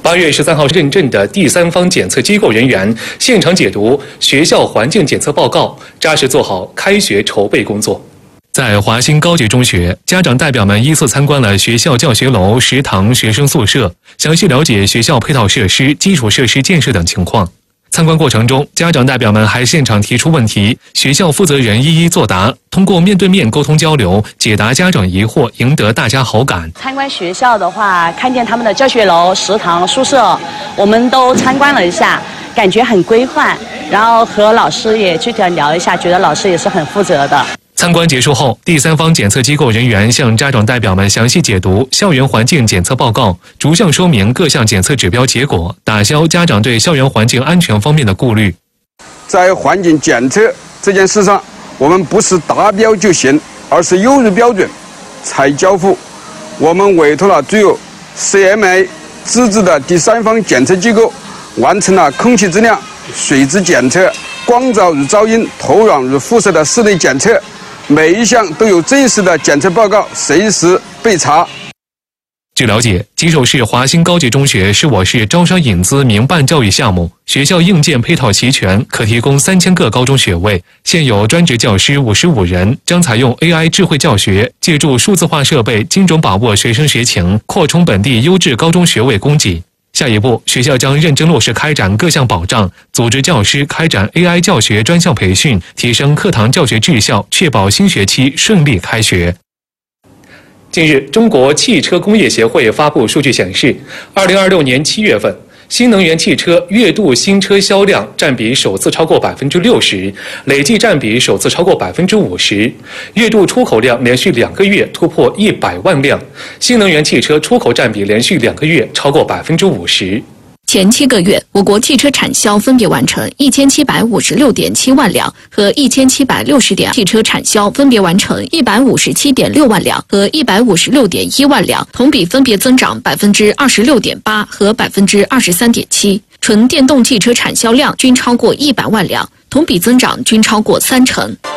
8月13号认证的第三方检测机构人员现场解读学校环境检测报告，扎实做好开学筹备工作。在华新高级中学，家长代表们依次参观了学校教学楼、食堂、学生宿舍，详细了解学校配套设施、基础设施建设等情况。参观过程中，家长代表们还现场提出问题，学校负责人一一作答，通过面对面沟通交流，解答家长疑惑，赢得大家好感。 参观学校的话，看见他们的教学楼、食堂、宿舍，我们都参观了一下，感觉很规范。然后和老师也具体聊一下，觉得老师也是很负责的。 参观结束后，第三方检测机构人员向家长代表们详细解读校园环境检测报告，逐项说明各项检测指标结果，打消家长对校园环境安全方面的顾虑。 在环境检测这件事上，我们不是达标就行，而是优于标准才交付。我们委托了具有 CMA 资质的第三方检测机构，完成了空气质量、水质检测、光照与噪音、土壤与辐射的室内检测。每一项都有真实的检测报告，随时备查。 据了解，吉首市华新高级中学是我市招商引资民办教育项目，学校硬件配套齐全，可提供3000个高中学位，现有专职教师55人，将采用 AI 智慧教学，借助数字化设备，精准把握学生学情，扩充本地优质高中学位供给。下一步，学校将认真落实开展各项保障，组织教师开展 AI 教学专项培训，提升课堂教学质效，确保新学期顺利开学。近日，中国汽车工业协会发布数据显示，2026年7月份，新能源汽车月度新车销量占比首次超过60%，累计占比首次超过50%，月度出口量连续2个月突破100万辆，新能源汽车出口占比连续2个月超过50%。 前7个月，我国汽车产销分别完成1756.7万辆和1760点，汽车产销分别完成157.6万辆和156.1万辆，同比分别增长26.8%和23.7%。纯电动汽车产销量均超过100万辆，同比增长均超过30%。